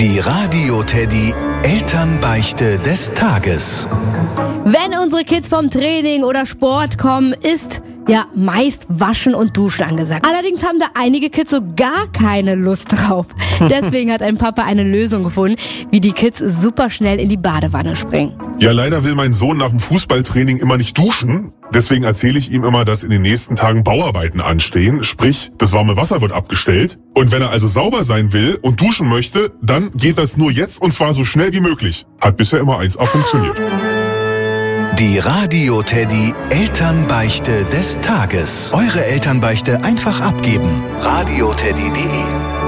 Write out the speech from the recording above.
Die Radio Teddy Elternbeichte des Tages. Wenn unsere Kids vom Training oder Sport kommen, ist ja meist Waschen und Duschen angesagt. Allerdings haben da einige Kids so gar keine Lust drauf. Deswegen hat ein Papa eine Lösung gefunden, wie die Kids super schnell in die Badewanne springen. Ja, leider will mein Sohn nach dem Fußballtraining immer nicht duschen. Deswegen erzähle ich ihm immer, dass in den nächsten Tagen Bauarbeiten anstehen. Sprich, das warme Wasser wird abgestellt. Und wenn er also sauber sein will und duschen möchte, dann geht das nur jetzt und zwar so schnell wie möglich. Hat bisher immer 1A funktioniert. Die Radio Teddy Elternbeichte des Tages. Eure Elternbeichte einfach abgeben. radioteddy.de